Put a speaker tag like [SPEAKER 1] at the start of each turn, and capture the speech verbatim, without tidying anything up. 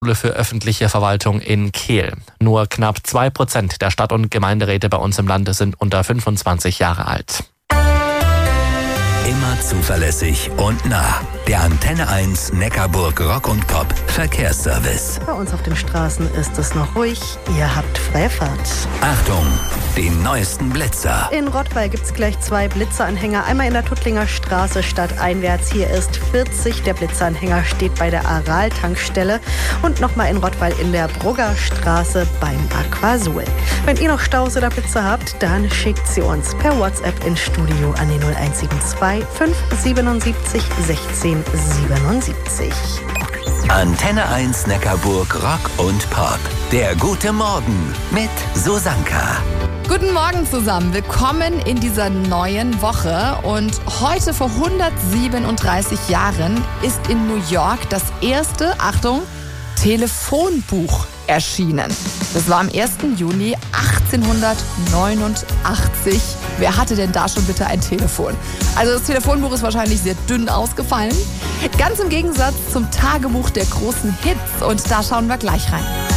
[SPEAKER 1] für öffentliche Verwaltung in Kehl. Nur knapp zwei Prozent der Stadt- und Gemeinderäte bei uns im Land sind unter fünfundzwanzig Jahre alt.
[SPEAKER 2] Immer zuverlässig und nah. Der Antenne eins Neckarburg Rock und Pop Verkehrsservice.
[SPEAKER 3] Bei uns auf den Straßen ist es noch ruhig. Ihr habt freie Fahrt.
[SPEAKER 2] Achtung, die neuesten Blitzer.
[SPEAKER 3] In Rottweil gibt es gleich zwei Blitzeranhänger. Einmal in der Tuttlinger Straße stadteinwärts. Hier ist vierzig. Der Blitzeranhänger steht bei der Aral-Tankstelle. Und nochmal in Rottweil in der Bruggerstraße beim Aquasul. Wenn ihr noch Staus oder Blitzer habt, dann schickt sie uns per WhatsApp ins Studio an die null eins sieben zwei fünf siebenundsiebzig sechzehn siebenundsiebzig.
[SPEAKER 2] Antenne eins Neckarburg Rock und Pop. Der gute Morgen mit Susanka.
[SPEAKER 4] Guten Morgen zusammen. Willkommen in dieser neuen Woche. Und heute vor hundertsiebenunddreißig Jahren ist in New York das erste, Achtung, Telefonbuch erschienen. Das war am ersten Juni achtzehnhundertneunundachtzig. Wer hatte denn da schon bitte ein Telefon? Also das Telefonbuch ist wahrscheinlich sehr dünn ausgefallen. Ganz im Gegensatz zum Tagebuch der großen Hits. Und da schauen wir gleich rein.